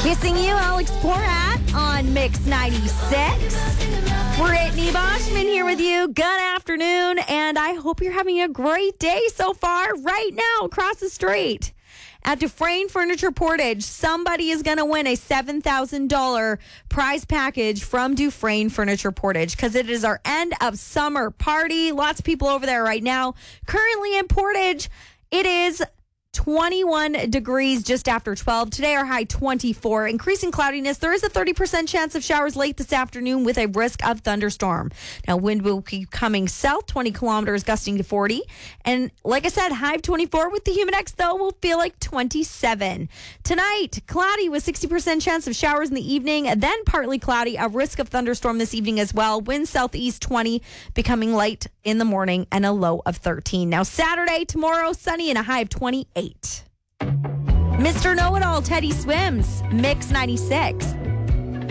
Kissing You, Alex Porat on Mix 96. Brittany Boschman here with you. Good afternoon, and I hope you're having a great day so far. Right now, across the street at Dufresne Furniture Portage, somebody is going to win a $7,000 prize package from Dufresne Furniture Portage because it is our end of summer party. Lots of people over there right now. Currently in Portage, it is 21 degrees just after 12. Today, our high 24. Increasing cloudiness. There is a 30% chance of showers late this afternoon with a risk of thunderstorm. Now, wind will keep coming south, 20 kilometers, gusting to 40. And like I said, high of 24 with the Humidex, though, will feel like 27. Tonight, cloudy with 60% chance of showers in the evening, then partly cloudy, a risk of thunderstorm this evening as well. Wind southeast 20, becoming light in the morning, and a low of 13. Now, Saturday, tomorrow, sunny and a high of 28. Mr. Know-It-All, Teddy Swims, Mix 96.